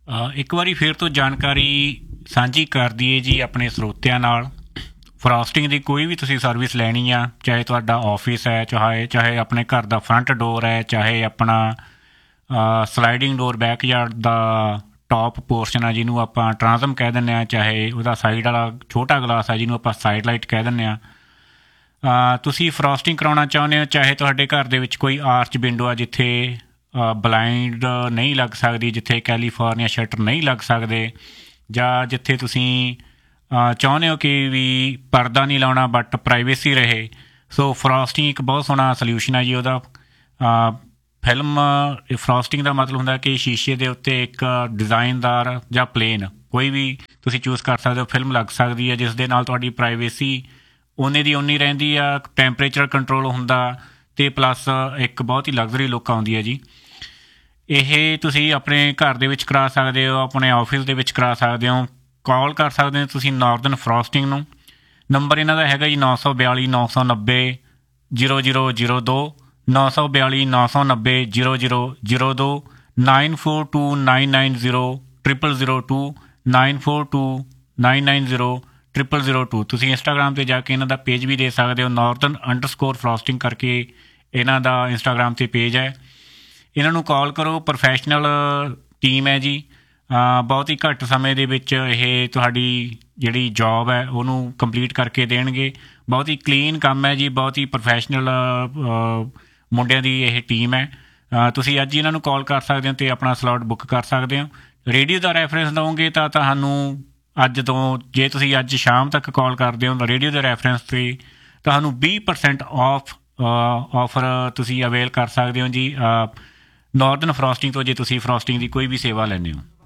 ਇੱਕ ਵਾਰੀ ਫਿਰ ਤੋਂ ਜਾਣਕਾਰੀ ਸਾਂਝੀ ਕਰ ਦਈਏ ਜੀ ਆਪਣੇ ਸਰੋਤਿਆਂ ਨਾਲ। ਫਰੋਸਟਿੰਗ ਦੀ ਕੋਈ ਵੀ ਤੁਸੀਂ ਸਰਵਿਸ ਲੈਣੀ ਆ, ਚਾਹੇ ਤੁਹਾਡਾ ਆਫਿਸ ਹੈ, ਚਾਹੇ ਆਪਣੇ ਘਰ ਦਾ ਫਰੰਟ ਡੋਰ ਹੈ, ਚਾਹੇ ਆਪਣਾ ਸਲਾਈਡਿੰਗ ਡੋਰ ਬੈਕਯਾਰਡ ਦਾ ਟੌਪ ਪੋਰਸ਼ਨ ਆ ਜਿਹਨੂੰ ਆਪਾਂ ਟਰਾਂਜ਼ਮ ਕਹਿ ਦਿੰਦੇ ਹਾਂ, ਚਾਹੇ ਉਹਦਾ ਸਾਈਡ ਵਾਲਾ ਛੋਟਾ ਗਲਾਸ ਆ ਜਿਹਨੂੰ ਆਪਾਂ ਸਾਈਡ ਲਾਈਟ ਕਹਿ ਦਿੰਦੇ ਹਾਂ। ਤੁਸੀਂ ਫਰੋਸਟਿੰਗ ਕਰਾਉਣਾ ਚਾਹੁੰਦੇ ਹੋ, ਚਾਹੇ ਤੁਹਾਡੇ ਘਰ ਦੇ ਵਿੱਚ ਕੋਈ ਆਰਚ ਵਿੰਡੋ ਆ ਜਿੱਥੇ ਬਲਾਈਂਡ ਨਹੀਂ ਲੱਗ ਸਕਦੀ, ਜਿੱਥੇ ਕੈਲੀਫੋਰਨੀਆ ਸ਼ਟਰ ਨਹੀਂ ਲੱਗ ਸਕਦੇ, ਜਾਂ ਜਿੱਥੇ ਤੁਸੀਂ ਚਾਹੁੰਦੇ ਹੋ ਕਿ ਵੀ ਪਰਦਾ ਨਹੀਂ ਲਾਉਣਾ ਬਟ ਪ੍ਰਾਈਵੇਸੀ ਰਹੇ। ਸੋ ਫਰੋਸਟਿੰਗ ਇੱਕ ਬਹੁਤ ਸੋਹਣਾ ਸਲਿਊਸ਼ਨ ਹੈ ਜੀ ਉਹਦਾ। ਫਿਲਮ ਫਰੋਸਟਿੰਗ ਦਾ ਮਤਲਬ ਹੁੰਦਾ ਕਿ ਸ਼ੀਸ਼ੇ ਦੇ ਉੱਤੇ ਇੱਕ ਡਿਜ਼ਾਈਨਦਾਰ ਜਾਂ ਪਲੇਨ ਕੋਈ ਵੀ ਤੁਸੀਂ ਚੂਜ਼ ਕਰ ਸਕਦੇ ਹੋ ਫਿਲਮ ਲੱਗ ਸਕਦੀ ਹੈ, ਜਿਸ ਦੇ ਨਾਲ ਤੁਹਾਡੀ ਪ੍ਰਾਈਵੇਸੀ ਓਨੇ ਦੀ ਓਨੀ ਰਹਿੰਦੀ ਆ, ਟੈਂਪਰੇਚਰ ਕੰਟਰੋਲ ਹੁੰਦਾ ਅਤੇ ਪਲੱਸ ਇੱਕ ਬਹੁਤ ਹੀ ਲਗਜ਼ਰੀ ਲੁੱਕ ਆਉਂਦੀ ਹੈ ਜੀ। ਇਹ ਤੁਸੀਂ ਆਪਣੇ ਘਰ ਦੇ ਵਿੱਚ ਕਰਾ ਸਕਦੇ ਹੋ, ਆਪਣੇ ਆਫਿਸ ਦੇ ਵਿੱਚ ਕਰਾ ਸਕਦੇ ਹੋ। ਕਾਲ ਕਰ ਸਕਦੇ ਹੋ ਤੁਸੀਂ ਨਾਰਦਰਨ ਫਰੋਸਟਿੰਗ ਨੂੰ। ਨੰਬਰ ਇਹਨਾਂ ਦਾ ਹੈਗਾ ਜੀ 942 990 0002, 942 990 0002, 9429900002, 9429900002। ਤੁਸੀਂ ਇੰਸਟਾਗ੍ਰਾਮ 'ਤੇ ਜਾ ਕੇ ਇਹਨਾਂ ਦਾ ਪੇਜ ਵੀ ਦੇ ਸਕਦੇ ਹੋ, northern_frosting ਕਰਕੇ ਇਹਨਾਂ ਦਾ ਇੰਸਟਾਗ੍ਰਾਮ 'ਤੇ ਪੇਜ ਹੈ। ਇਹਨਾਂ ਨੂੰ ਕਾਲ ਕਰੋ, ਪ੍ਰੋਫੈਸ਼ਨਲ ਟੀਮ ਹੈ ਜੀ। ਬਹੁਤ ਹੀ ਘੱਟ ਸਮੇਂ ਦੇ ਵਿੱਚ ਇਹ ਤੁਹਾਡੀ ਜਿਹੜੀ ਜੋਬ ਹੈ ਉਹਨੂੰ ਕੰਪਲੀਟ ਕਰਕੇ ਦੇਣਗੇ। ਬਹੁਤ ਹੀ ਕਲੀਨ ਕੰਮ ਹੈ ਜੀ, ਬਹੁਤ ਹੀ ਪ੍ਰੋਫੈਸ਼ਨਲ ਮੁੰਡਿਆਂ ਦੀ ਇਹ ਟੀਮ ਹੈ। ਤੁਸੀਂ ਅੱਜ ਹੀ ਇਹਨਾਂ ਨੂੰ ਕਾਲ ਕਰ ਸਕਦੇ ਹੋ ਅਤੇ ਆਪਣਾ ਸਲੋਟ ਬੁੱਕ ਕਰ ਸਕਦੇ ਹੋ। ਰੇਡੀਓ ਦਾ ਰੈਫਰੈਂਸ ਦਓਗੇ ਤਾਂ ਤੁਹਾਨੂੰ ਅੱਜ ਤੋਂ, ਜੇ ਤੁਸੀਂ ਅੱਜ ਸ਼ਾਮ ਤੱਕ ਕਾਲ ਕਰਦੇ ਹੋ ਰੇਡੀਓ ਦੇ ਰੈਫਰੈਂਸ 'ਤੇ ਤੁਹਾਨੂੰ 20% ਆਫਰ ਤੁਸੀਂ ਅਵੇਲ ਕਰ ਸਕਦੇ ਹੋ ਜੀ ਨਾਰਦਰਨ ਫਰੋਸਟਿੰਗ ਤੋਂ, ਜੇ ਤੁਸੀਂ ਫਰੋਸਟਿੰਗ ਦੀ ਕੋਈ ਵੀ ਸੇਵਾ ਲੈਂਦੇ ਹੋ।